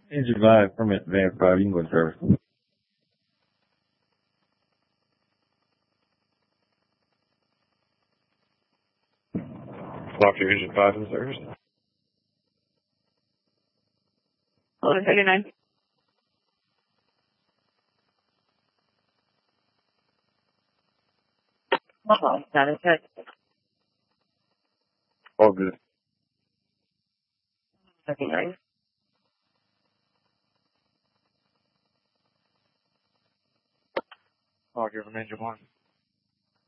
Engine 5, permit van 5, you can go to service. Doctor, Engine 5 in service. Hello, 39. Got it. All good. 39. I'll give him Engine 1.